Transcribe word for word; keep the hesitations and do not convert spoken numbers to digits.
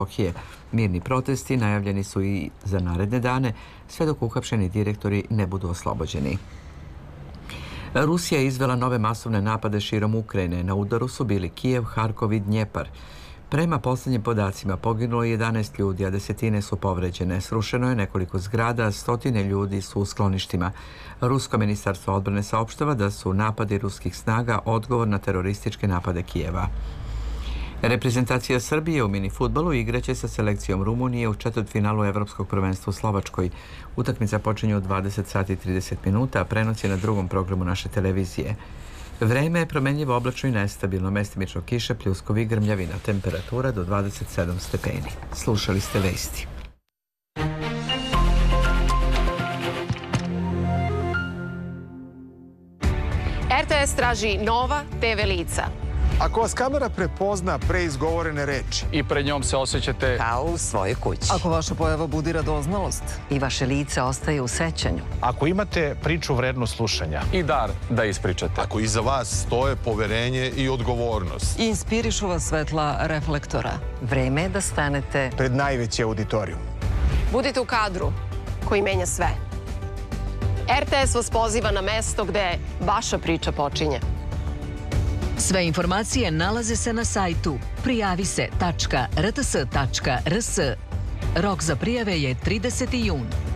Mirni protesti najavljeni su i za naredne dane, sve dok uhapšeni direktori ne budu oslobođeni. Rusija je izvela nove masovne napade širom Ukrajine. Na udaru su bili Kijev, Harkov i Dnjepar. Prema posljednjim podacima poginulo je jedanaest ljudi, a desetine su povređene. Srušeno je nekoliko zgrada, stotine ljudi su u skloništima. Rusko ministarstvo odbrane saopštava da su napadi ruskih snaga odgovor na terorističke napade Kijeva. Reprezentacija Srbije u minifudbalu igraće sa selekcijom Rumunije u četvrtfinalu Evropskog prvenstva u Slovačkoj. Utakmica počinje u dvadeset sati i trideset minuta, a prenos je na drugom programu naše televizije. Vreme je promenljivo, oblačno i nestabilno, mestimično kiše, pljuskovi i grmljavina, temperatura do dvadeset sedam stepeni. Slušali ste vesti. er te es traži nova te ve lica. Ako vas kamera prepozna pre izgovorene reči i pred njom se osjećate kao u svojoj kući. Ako vaša pojava budi radoznalost i vaše lice ostaje u sećanju. Ako imate priču vrednu slušanja i dar da ispričate. Ako iza vas stoje poverenje i odgovornost. I inspirišu vas svetla reflektora. Vreme je da stanete pred najveći auditorijum. Budite u kadru koji menja sve. er te es vas poziva na mesto gde vaša priča počinje. Sve informacije nalaze se na sajtu prijavi se tačka er te es tačka er es. Rok za prijave je trideseti jun.